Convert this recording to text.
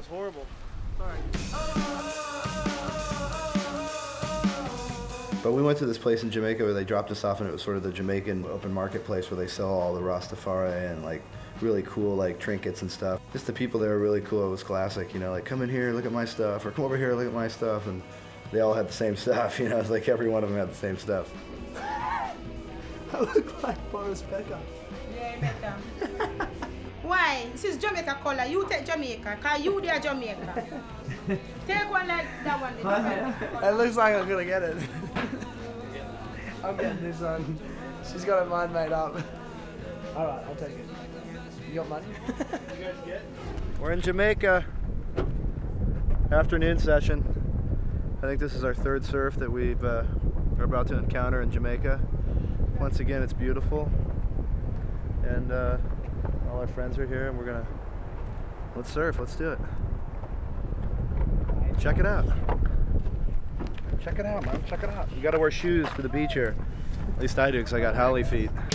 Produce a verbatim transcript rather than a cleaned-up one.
was horrible. Sorry. But we went to this place in Jamaica where they dropped us off, and it was sort of the Jamaican open marketplace where they sell all the Rastafari and like really cool like trinkets and stuff. Just the people there were really cool. It was classic, you know, like come in here, look at my stuff, or come over here, look at my stuff, and they all had the same stuff, you know. It's like every one of them had the same stuff. I look like Boris Becker. Yeah, better. Why? This is Jamaica color. You take Jamaica, cause you there Jamaica. Take one like that one. It looks like I'm gonna get it. I'm getting this one. She's got her mind made up. Alright, I'll take it. You got money? You guys get? We're in Jamaica. Afternoon session. I think this is our third surf that we've uh, are about to encounter in Jamaica. Once again, it's beautiful, and uh, all our friends are here, and we're gonna let's surf. Let's do it. Check it out. Check it out, man. Check it out. You gotta wear shoes for the beach here. At least I do, because I got Howley feet.